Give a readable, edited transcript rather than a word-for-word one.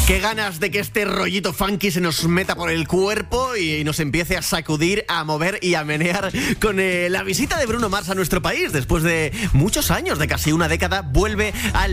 Qué ganas de que este rollito funky se nos meta por el cuerpo y nos empiece a sacudir, a mover y a menear con la visita de Bruno Mars a nuestro país. Después de muchos años, de casi una década, vuelve al